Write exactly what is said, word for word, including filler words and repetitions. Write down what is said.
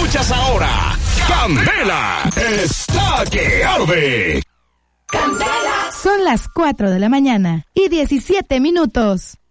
Escuchas ahora Candela está que arde. Son las cuatro de la mañana y diecisiete minutos.